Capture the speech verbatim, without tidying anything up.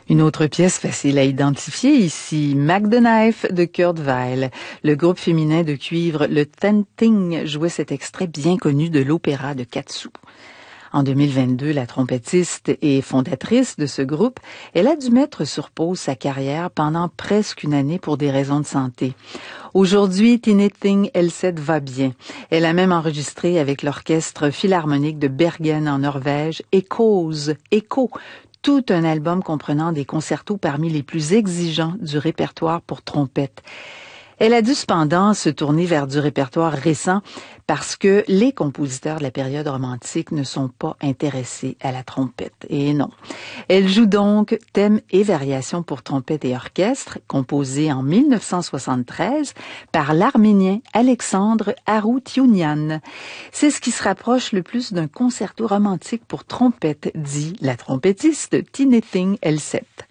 Une autre pièce facile à identifier ici, Mac the Knife de Kurt Weill. Le groupe féminin de cuivre Le Tenting jouait cet extrait bien connu de l'opéra de Katsu. En deux mille vingt-deux, la trompettiste et fondatrice de ce groupe, elle a dû mettre sur pause sa carrière pendant presque une année pour des raisons de santé. Aujourd'hui, Tinniting L sept va bien. Elle a même enregistré avec l'orchestre philharmonique de Bergen en Norvège, Echoes, Echo, tout un album comprenant des concertos parmi les plus exigeants du répertoire pour trompette. Elle a dû cependant se tourner vers du répertoire récent parce que les compositeurs de la période romantique ne sont pas intéressés à la trompette. Et non. Elle joue donc thèmes et variations pour trompette et orchestre, composés en mille neuf cent soixante-treize par l'Arménien Alexandre Aroutiounian. C'est ce qui se rapproche le plus d'un concerto romantique pour trompette, dit la trompettiste Tinniting L sept.